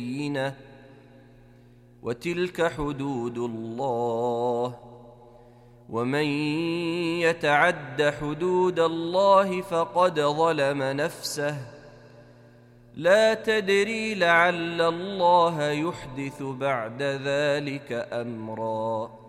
وتلك حدود الله، ومن يتعد حدود الله فقد ظلم نفسه، لا تدري لعل الله يحدث بعد ذلك أمرا.